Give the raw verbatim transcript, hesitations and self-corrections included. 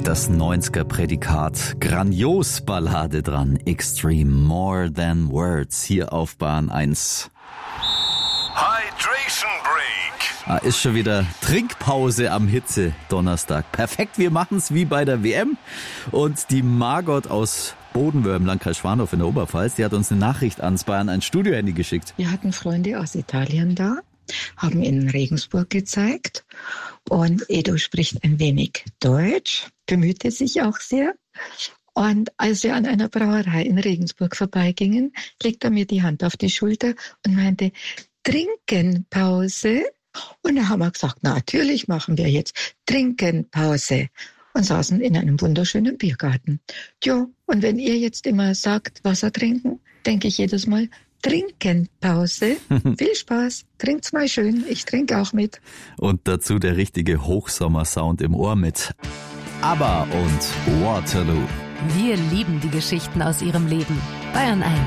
Das neunziger-Prädikat, grandios Ballade dran, Extreme, More Than Words, hier auf Bahn eins. Hydration Break. Ah, ist schon wieder Trinkpause am Hitze-Donnerstag. Perfekt, wir machen's wie bei der W M. Und die Margot aus Bodenwöhr im Landkreis Schwandorf in der Oberpfalz, die hat uns eine Nachricht ans Bayern ein Studio-Handy geschickt. Wir hatten Freunde aus Italien da, haben in Regensburg gezeigt und Edo spricht ein wenig Deutsch, bemühte sich auch sehr. Und als wir an einer Brauerei in Regensburg vorbeigingen, legte er mir die Hand auf die Schulter und meinte, Trinkenpause. Und da haben wir gesagt, natürlich machen wir jetzt Trinkenpause. Und saßen in einem wunderschönen Biergarten. Tja, und wenn ihr jetzt immer sagt, Wasser trinken, denke ich jedes Mal, Trinkenpause. Viel Spaß, trinkt's mal schön, ich trinke auch mit. Und dazu der richtige Hochsommersound im Ohr mit ABBA und Waterloo. Wir lieben die Geschichten aus ihrem Leben. Bayern eins.